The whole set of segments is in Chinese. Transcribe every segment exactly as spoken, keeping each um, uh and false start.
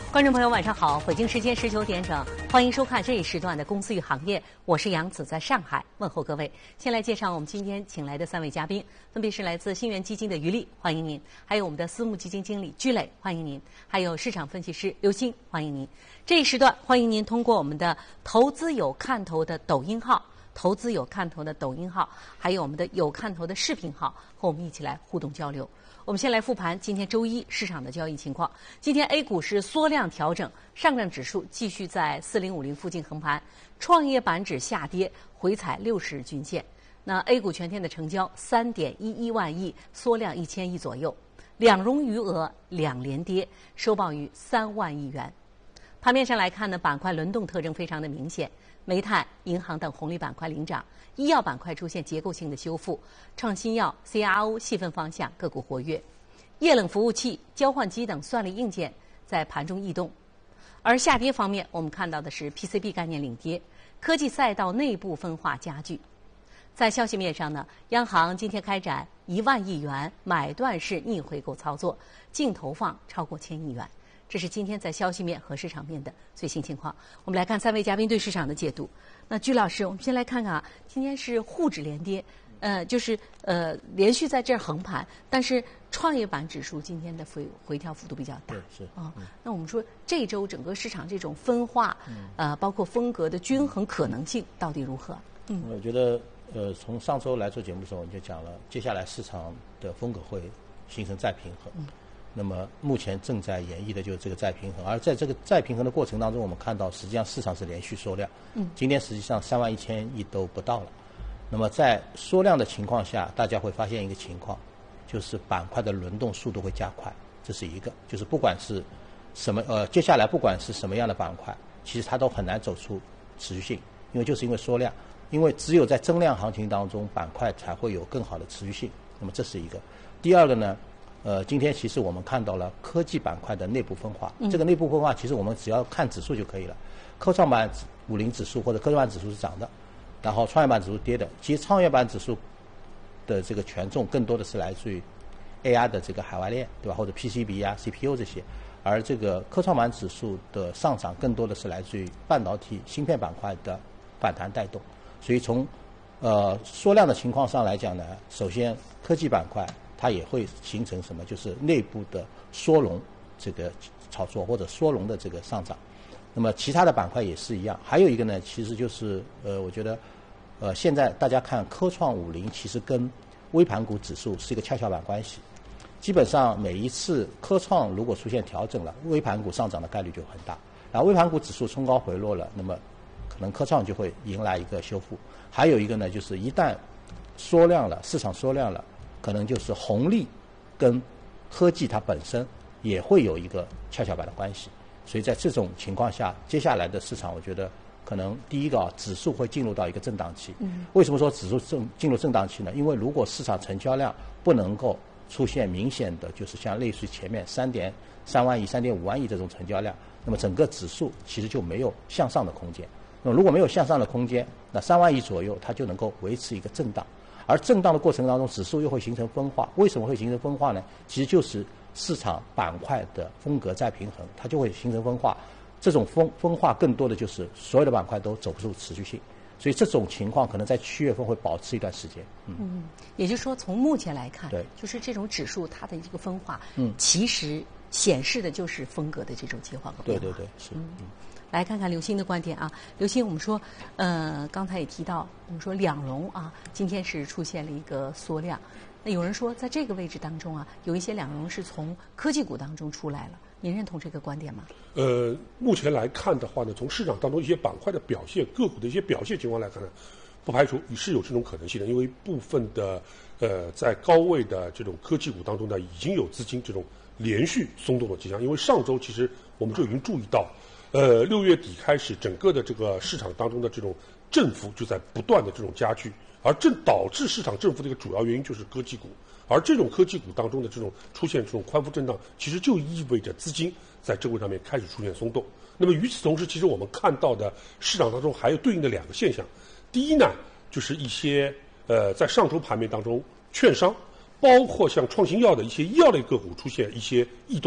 观众朋友，晚上好！北京时间十九点整，欢迎收看这一时段的《公司与行业》，我是杨子，在上海问候各位。先来介绍我们今天请来的三位嘉宾，分别是来自新源基金的于丽，欢迎您；还有我们的私募基金经理居磊，欢迎您；还有市场分析师刘鑫，欢迎您。这一时段，欢迎您通过我们的投资有看头的抖音号。投资有看头的抖音号，还有我们的有看头的视频号，和我们一起来互动交流。我们先来复盘今天周一市场的交易情况。今天 A 股是缩量调整，上证指数继续在四零五零附近横盘，创业板指下跌，回踩六十日均线。那 A 股全天的成交三点一一万亿，缩量一千亿左右，两融余额两连跌，收报于三万亿元。盘面上来看呢，板块轮动特征非常的明显。煤炭、银行等红利板块领涨，医药板块出现结构性的修复，创新药、C R O 细分方向个股活跃，液冷服务器、交换机等算力硬件在盘中异动。而下跌方面，我们看到的是 P C B 概念领跌，科技赛道内部分化加剧。在消息面上呢，央行今天开展一万亿元买断式逆回购操作，净投放超过千亿元。这是今天在消息面和市场面的最新情况。我们来看三位嘉宾对市场的解读。那居老师，我们先来看看啊，今天是沪指连跌，呃，就是呃连续在这儿横盘，但是创业板指数今天的回回调幅度比较大。 对，是啊、嗯。那我们说这周整个市场这种分化，呃，包括风格的均衡可能性到底如何？ 嗯，我觉得呃，从上周来做节目的时候，我们就讲了，接下来市场的风格会形成再平衡。嗯。那么目前正在演绎的就是这个再平衡，而在这个再平衡的过程当中，我们看到实际上市场是连续缩量，嗯，今天实际上三万一千亿都不到了。那么在缩量的情况下，大家会发现一个情况，就是板块的轮动速度会加快，这是一个，就是不管是什么呃，接下来不管是什么样的板块，其实它都很难走出持续性，因为就是因为缩量，因为只有在增量行情当中，板块才会有更好的持续性。那么这是一个。第二个呢？呃，今天其实我们看到了科技板块的内部分化。嗯、这个内部分化，其实我们只要看指数就可以了。科创板五零指数或者科创板指数是涨的，然后创业板指数跌的。其实创业板指数的这个权重更多的是来自于 A I 的这个海外链，对吧？或者 P C B 啊、C P U 这些。而这个科创板指数的上涨更多的是来自于半导体芯片板块的反弹带动。所以从呃缩量的情况上来讲呢，首先科技板块。它也会形成什么？就是内部的缩容这个炒作或者缩容的这个上涨。那么其他的板块也是一样。还有一个呢，其实就是呃，我觉得呃，现在大家看科创五零，其实跟微盘股指数是一个跷跷板关系。基本上每一次科创如果出现调整了，微盘股上涨的概率就很大。然后微盘股指数冲高回落了，那么可能科创就会迎来一个修复。还有一个呢，就是一旦缩量了，市场缩量了。可能就是红利跟科技它本身也会有一个跷跷板的关系，所以在这种情况下，接下来的市场我觉得可能第一个啊，指数会进入到一个震荡期。嗯。为什么说指数正进入震荡期呢？因为如果市场成交量不能够出现明显的就是像类似于前面三点三万亿、三点五万亿这种成交量，那么整个指数其实就没有向上的空间。那么如果没有向上的空间，那三万亿左右它就能够维持一个震荡。而震荡的过程当中，指数又会形成分化。为什么会形成分化呢？其实就是市场板块的风格再平衡，它就会形成分化。这种分分化更多的就是所有的板块都走不出持续性，所以这种情况可能在七月份会保持一段时间。嗯， 嗯也就是说，从目前来看， 对， 就是这种指数它的一个分化，嗯，其实显示的就是风格的这种切换和变化。 对对对，是。嗯。嗯来看看刘鑫的观点啊，刘鑫，我们说，呃，刚才也提到，我们说两融啊，今天是出现了一个缩量。那有人说，在这个位置当中啊，有一些两融是从科技股当中出来了，您认同这个观点吗？ 呃，目前来看的话呢，从市场当中一些板块的表现、个股的一些表现情况来看呢，不排除是有这种可能性的，因为部分的呃在高位的这种科技股当中呢，已经有资金这种连续松动的迹象，因为上周其实我们就已经注意到。呃，六月底开始，整个的这个市场当中的这种振幅就在不断的这种加剧，而正导致市场振幅的一个主要原因就是科技股，而这种科技股当中的这种出现这种宽幅震荡，其实就意味着资金在这个上面开始出现松动。那么与此同时，其实我们看到的市场当中还有对应的两个现象，第一呢，就是一些呃在上周盘面当中，券商包括像创新药的一些医药类个股出现一些异动。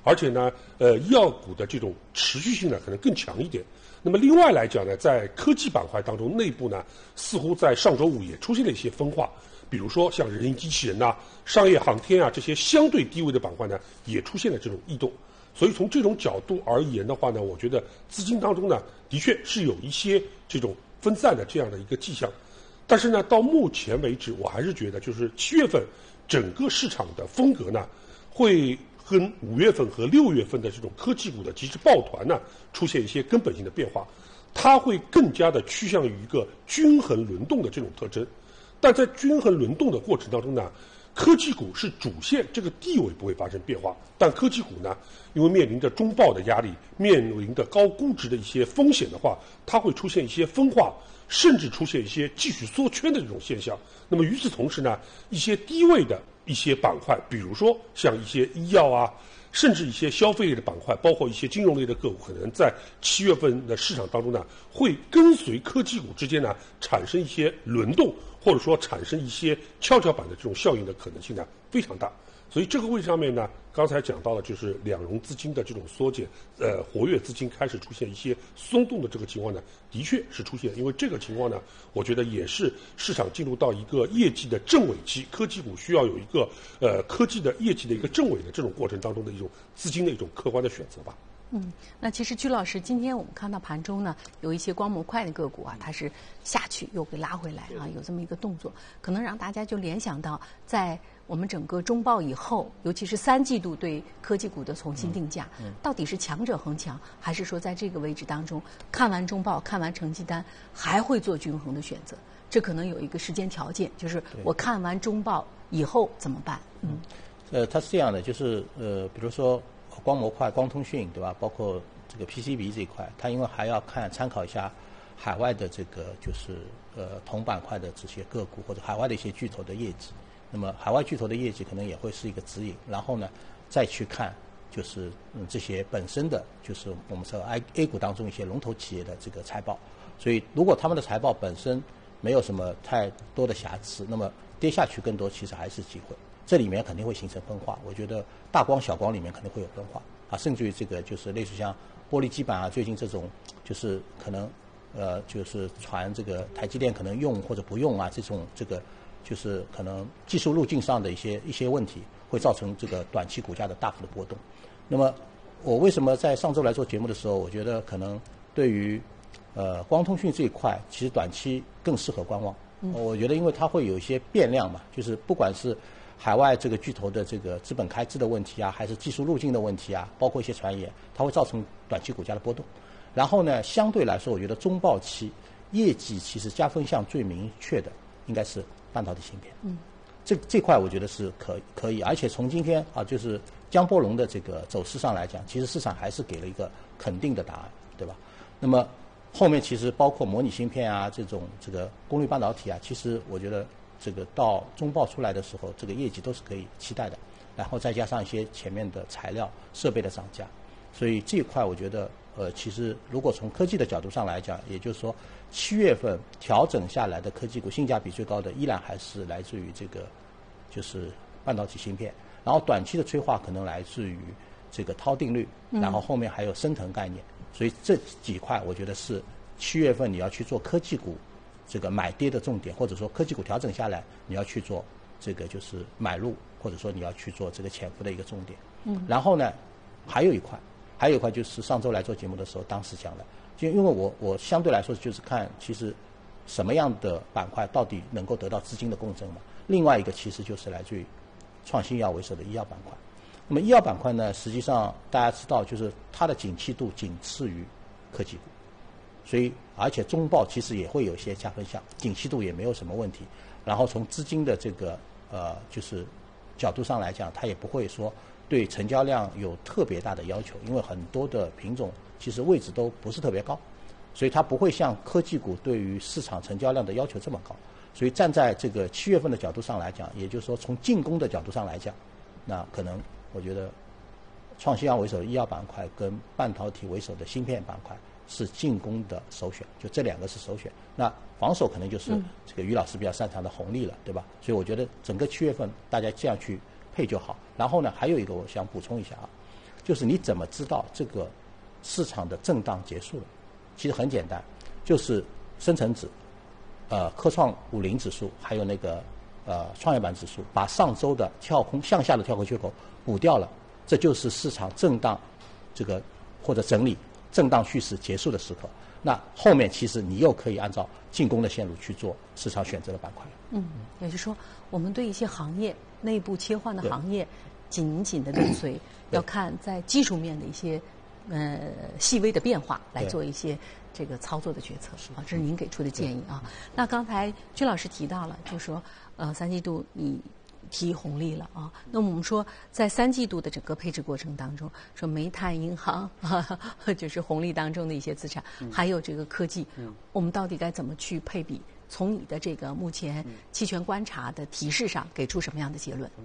而且呢，呃，医药股的这种持续性呢可能更强一点。那么另外来讲呢，在科技板块当中，内部呢似乎在上周五也出现了一些分化，比如说像人形机器人呐、商业航天啊这些相对低位的板块呢，也出现了这种异动。所以从这种角度而言的话呢，我觉得资金当中呢，的确是有一些这种分散的这样的一个迹象。但是呢，到目前为止，我还是觉得就是七月份整个市场的风格呢，会跟五月份和六月份的这种科技股的极致抱团呢，出现一些根本性的变化。它会更加的趋向于一个均衡轮动的这种特征。但在均衡轮动的过程当中呢，科技股是主线，这个地位不会发生变化。但科技股呢，因为面临着中报的压力，面临着高估值的一些风险的话，它会出现一些分化，甚至出现一些继续缩圈的这种现象。那么与此同时呢，一些低位的一些板块，比如说像一些医药啊，甚至一些消费类的板块，包括一些金融类的个股，可能在七月份的市场当中呢，会跟随科技股之间呢产生一些轮动，或者说产生一些跷跷板的这种效应的可能性呢非常大。所以这个位置上面呢，刚才讲到了就是两融资金的这种缩减，呃，活跃资金开始出现一些松动的这个情况呢，的确是出现。因为这个情况呢，我觉得也是市场进入到一个业绩的正尾期，科技股需要有一个呃科技的业绩的一个正尾的这种过程当中的一种资金的一种客观的选择吧。 嗯，那其实居老师，今天我们看到盘中呢，有一些光模块的个股啊，它是下去又给拉回来啊，有这么一个动作，可能让大家就联想到，在我们整个中报以后，尤其是三季度对科技股的重新定价，嗯嗯、到底是强者恒强，还是说在这个位置当中，看完中报、看完成绩单，还会做均衡的选择？这可能有一个时间条件，就是我看完中报以后怎么办？嗯， 呃，它是这样的，就是呃，比如说。光模块、光通讯，对吧？包括这个 P C B 这一块，它因为还要看参考一下海外的这个就是呃同板块的这些个股或者海外的一些巨头的业绩。那么海外巨头的业绩可能也会是一个指引，然后呢再去看就是嗯这些本身的就是我们说 A A 股当中一些龙头企业的这个财报。所以如果他们的财报本身没有什么太多的瑕疵，那么跌下去更多其实还是机会。这里面肯定会形成分化，我觉得大光小光里面肯定会有分化啊，甚至于这个就是类似像玻璃基板啊，最近这种就是可能呃就是传这个台积电可能用或者不用啊，这种这个就是可能技术路径上的一些一些问题，会造成这个短期股价的大幅的波动。那么我为什么在上周来做节目的时候，我觉得可能对于呃光通讯这一块，其实短期更适合观望。嗯、我觉得因为它会有一些变量嘛，就是不管是海外这个巨头的这个资本开支的问题啊，还是技术路径的问题啊，包括一些传言，它会造成短期股价的波动。然后呢，相对来说，我觉得中报期业绩其实加分项最明确的应该是半导体芯片。嗯，这这块我觉得是可可以，而且从今天啊，就是江波龙的这个走势上来讲，其实市场还是给了一个肯定的答案，对吧？那么后面其实包括模拟芯片啊，这种这个功率半导体啊，其实我觉得。这个到中报出来的时候，这个业绩都是可以期待的，然后再加上一些前面的材料设备的涨价，所以这一块我觉得，呃，其实如果从科技的角度上来讲，也就是说，七月份调整下来的科技股性价比最高的依然还是来自于这个，就是半导体芯片，然后短期的催化可能来自于这个涛定律，然后后面还有升腾概念，所以这几块我觉得是七月份你要去做科技股。这个买跌的重点，或者说科技股调整下来，你要去做这个就是买入，或者说你要去做这个潜伏的一个重点。嗯。然后呢，还有一块，还有一块就是上周来做节目的时候，当时讲的，就因为我我相对来说就是看其实什么样的板块到底能够得到资金的共振嘛。另外一个其实就是来自于创新药为首的医药板块。那么医药板块呢，实际上大家知道，就是它的景气度仅次于科技股。所以，而且中报其实也会有一些加分项，景气度也没有什么问题。然后从资金的这个呃就是角度上来讲，它也不会说对成交量有特别大的要求，因为很多的品种其实位置都不是特别高，所以它不会像科技股对于市场成交量的要求这么高。所以站在这个七月份的角度上来讲，也就是说从进攻的角度上来讲，那可能我觉得创新药为首的医药板块跟半导体为首的芯片板块。是进攻的首选，就这两个是首选。那防守可能就是这个于老师比较擅长的红利了，对吧？所以我觉得整个七月份大家这样去配就好。然后呢，还有一个我想补充一下啊， 就是你怎么知道这个市场的震荡结束了？其实很简单，就是深成指、呃科创五零指数还有那个呃创业板指数，把上周的跳空向下的跳空缺口补掉了，这就是市场震荡这个或者整理震荡趋势结束的时刻。那后面其实你又可以按照进攻的线路去做市场选择的板块。 嗯，也就是说，我们对一些行业内部切换的行业紧紧的跟随，要看在技术面的一些呃细微的变化来做一些这个操作的决策啊，这是您给出的建议啊。那刚才居老师提到了，就是说呃三季度你提红利了啊。那么我们说，在三季度的整个配置过程当中，说煤炭、银行，啊、就是红利当中的一些资产，嗯、还有这个科技，嗯、我们到底该怎么去配比？从你的这个目前期权观察的提示上，给出什么样的结论？